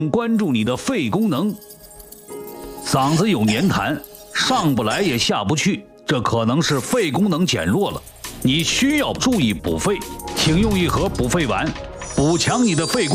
关注你的肺功能。嗓子有黏痰，上不来也下不去，这可能是肺功能减弱了，你需要注意补肺，请用一盒补肺丸，补强你的肺功能。